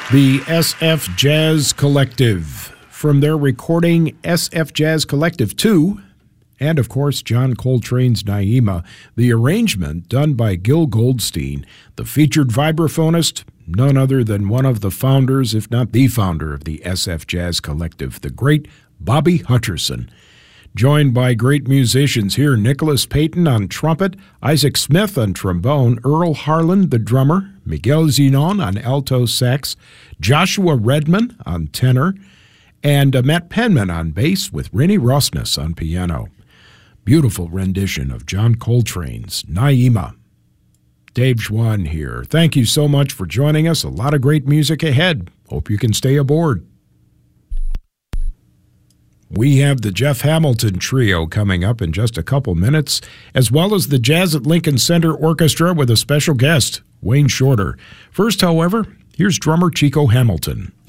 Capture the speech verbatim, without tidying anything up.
The S F Jazz Collective, from their recording S F Jazz Collective two, and of course John Coltrane's Naima, the arrangement done by Gil Goldstein, the featured vibraphonist, none other than one of the founders, if not the founder of the S F Jazz Collective, the great Bobby Hutcherson. Joined by great musicians here, Nicholas Payton on trumpet, Isaac Smith on trombone, Earl Harlan, the drummer, Miguel Zenon on alto sax, Joshua Redman on tenor, and uh, Matt Penman on bass with Rennie Rosnes on piano. Beautiful rendition of John Coltrane's Naima. Dave Schwann here. Thank you so much for joining us. A lot of great music ahead. Hope you can stay aboard. We have the Jeff Hamilton Trio coming up in just a couple minutes, as well as the Jazz at Lincoln Center Orchestra with a special guest, Wayne Shorter. First, however, here's drummer Chico Hamilton.